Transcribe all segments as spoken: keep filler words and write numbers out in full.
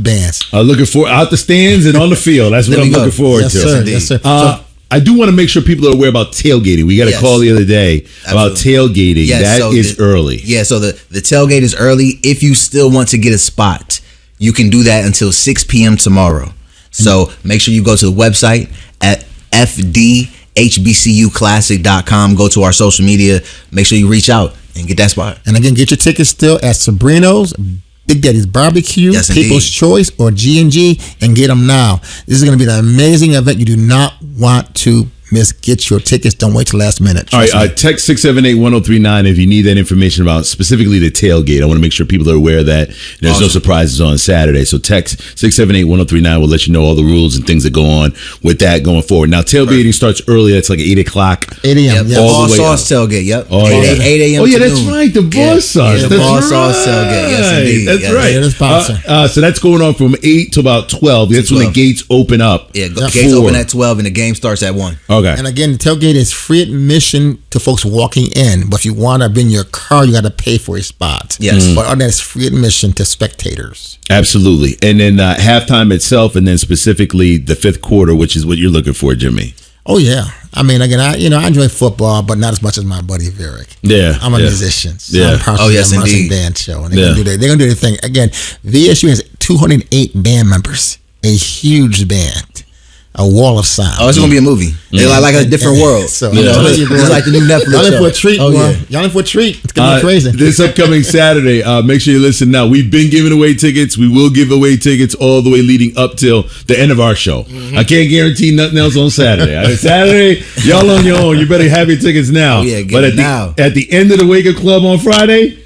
bands. Uh, looking for out the stands and on the field. That's what I'm go. looking forward yes, to. Sir, yes, sir. Uh, so, I do want to make sure people are aware about tailgating. We got a yes. call the other day Absolutely. about tailgating. Yes, that so is the, early. Yeah, so the, the tailgate is early. If you still want to get a spot, you can do that until six p.m. tomorrow. So mm-hmm. make sure you go to the website at f d h b c u classic dot com. Go to our social media. Make sure you reach out and get that spot. And again, get your tickets still at Sabrino's, Big Daddy's Barbecue, yes, People's Choice, or G and G, and get them now. This is going to be an amazing event. You do not want to miss. Get your tickets. Don't wait till last minute. All right, uh, text six seven eight, one oh three nine if you need that information about specifically the tailgate. I want to make sure people are aware of that. There's awesome. no surprises on Saturday. So text six seven eight, one oh three nine. We'll let you know all the rules and things that go on with that going forward. Now, tailgating right. starts early. That's like eight o'clock. eight a.m. Yep. Yep. All sauce tailgate. Yep. Oh, yeah. eight a.m. Oh, yeah, that's noon. right. The boss sauce. Yeah, the boss sauce tailgate. Yes, indeed. That's yes. right. Yeah, uh, uh, so that's going on from eight to about twelve. That's twelve. When the gates open up. Yeah, yep. gates open at twelve and the game starts at one. Okay. And again, the tailgate is free admission to folks walking in, but if you want to bring your car, you got to pay for a spot. Yes, mm. but other than that, it's free admission to spectators. Absolutely, and then uh, halftime itself, and then specifically the fifth quarter, which is what you're looking for, Jimmy. Oh yeah, I mean, again, I you know I enjoy football, but not as much as my buddy Varick. Yeah, I'm a yeah. musician. So yeah. I'm part oh of yes, the indeed. marching band show, and they're yeah. gonna do their, they're gonna do their thing. Again, V S U has two hundred eight band members, a huge band. A wall of sound. Oh, it's gonna be a movie. Yeah. It's like, like a different world. So, you know, it's, it's like the new Netflix Y'all in show. for a treat, oh, boy. yeah. Y'all in for a treat. It's gonna uh, be crazy. This upcoming Saturday, uh, make sure you listen now. We've been giving away tickets. We will give away tickets all the way leading up till the end of our show. Mm-hmm. I can't guarantee nothing else on Saturday. I mean, Saturday, y'all on your own. You better have your tickets now. Oh, yeah, get but it at the, now. at the end of the Wake Up Club on Friday,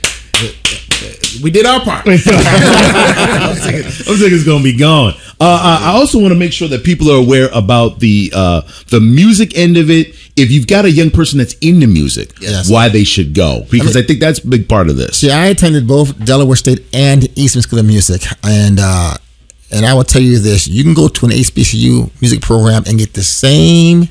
we did our part. I'm thinking it's gonna be gone. Uh, I also want to make sure that people are aware about the uh, the music end of it. If you've got a young person that's into music, yes. why they should go, because I, mean, I think that's a big part of this. See, I attended both Delaware State and Eastman School of Music, and uh, and I will tell you this: you can go to an H B C U music program and get the same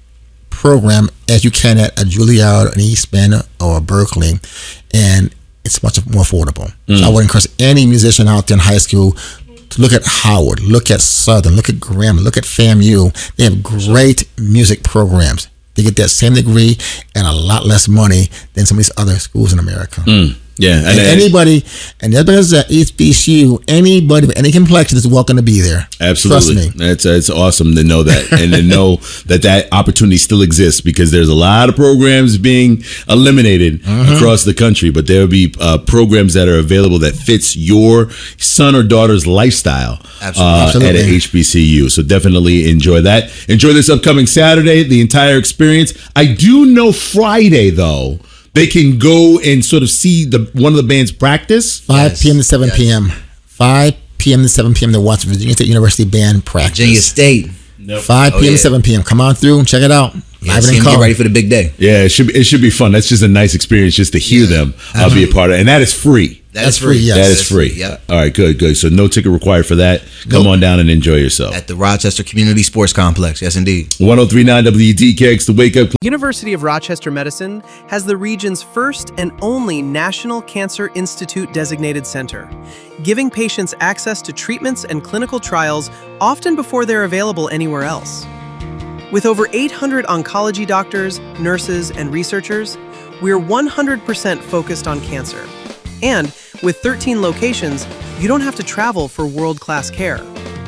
program as you can at a Juilliard, an Eastman, or a Berkeley, and it's much more affordable. Mm. So I would encourage any musician out there in high school to look at Howard, look at Southern, look at Graham, look at FAMU. They have great music programs. They get that same degree and a lot less money than some of these other schools in America. Mm. Yeah, and, and anybody, and that's because at H B C U, anybody with any complexion is welcome to be there. Absolutely, trust me. It's it's awesome to know that, and to know that that opportunity still exists, because there's a lot of programs being eliminated mm-hmm. across the country, but there will be uh, programs that are available that fits your son or daughter's lifestyle Absolutely. Uh, Absolutely. at a H B C U. So definitely enjoy that. Enjoy this upcoming Saturday, the entire experience. I do know Friday though, they can go and sort of see the one of the bands practice. five p.m. to seven yes. p.m. five p.m. to seven p.m. to watch Virginia State University band practice. Virginia State. Nope. five p.m. Oh, yeah. to seven p.m. Come on through and check it out. Yeah, Live see and in them get color. ready for the big day. Yeah, it should be, it should be fun. That's just a nice experience just to hear Yeah. them uh, be a part of it. And that is free. That That's is free. free, yes. That is That's free. Yep. All right, good, good. So no ticket required for that. Come Nope. on down and enjoy yourself. At the Rochester Community Sports Complex. Yes, indeed. one oh three point nine W D K X, the Wake Up. University of Rochester Medicine has the region's first and only National Cancer Institute designated center, giving patients access to treatments and clinical trials often before they're available anywhere else. With over eight hundred oncology doctors, nurses, and researchers, we're one hundred percent focused on cancer. And with thirteen locations, you don't have to travel for world-class care.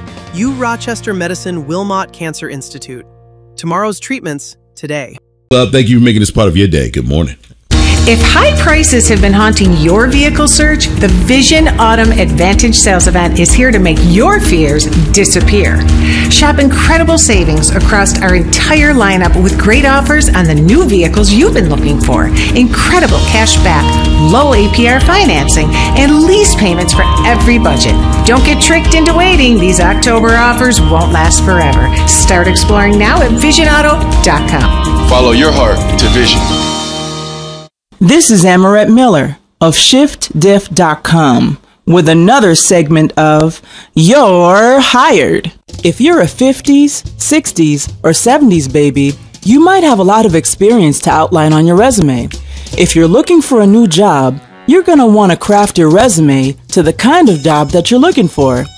U Rochester Medicine Wilmot Cancer Institute. Tomorrow's treatments, today. Well, thank you for making this part of your day. Good morning. If high prices have been haunting your vehicle search, the Vision Autumn Advantage sales event is here to make your fears disappear. Shop incredible savings across our entire lineup with great offers on the new vehicles you've been looking for. Incredible cash back, low A P R financing, and lease payments for every budget. Don't get tricked into waiting. These October offers won't last forever. Start exploring now at vision auto dot com. Follow your heart to vision. This is Amaret Miller of shift diff dot com with another segment of You're Hired. If you're a fifties, sixties, or seventies baby, you might have a lot of experience to outline on your resume. If you're looking for a new job, you're going to want to craft your resume to the kind of job that you're looking for.